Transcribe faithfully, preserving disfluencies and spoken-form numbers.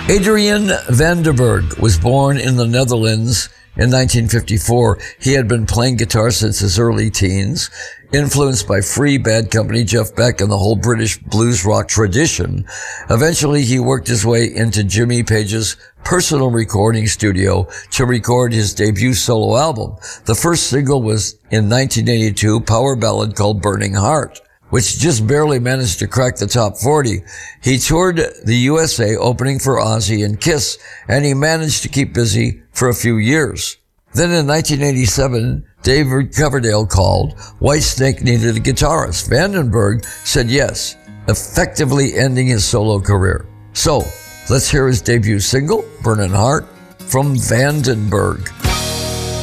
Adrian van der Berg was born in the Netherlands in nineteen fifty-four. He had been playing guitar since his early teens, influenced by Free, Bad Company, Jeff Beck, and the whole British blues rock tradition. Eventually, he worked his way into Jimmy Page's personal recording studio to record his debut solo album. The first single was in nineteen eighty-two, power ballad called Burning Heart, which just barely managed to crack the top forty. He toured the U S A opening for Ozzy and Kiss, and he managed to keep busy for a few years. Then in nineteen eighty-seven, David Coverdale called. Whitesnake needed a guitarist. van den Berg said yes, effectively ending his solo career. So, let's hear his debut single, Burning Heart, from van den Berg.